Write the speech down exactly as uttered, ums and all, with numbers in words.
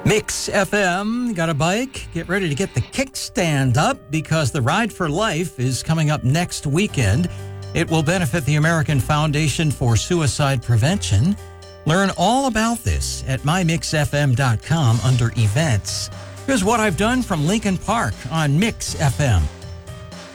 Mix F M, got a bike? Get ready to get the kickstand up because the Ride for Life is coming up next weekend. It will benefit the American Foundation for Suicide Prevention. Learn all about this at my mix f m dot com under events. Here's what I've done from Lincoln Park on Mix F M.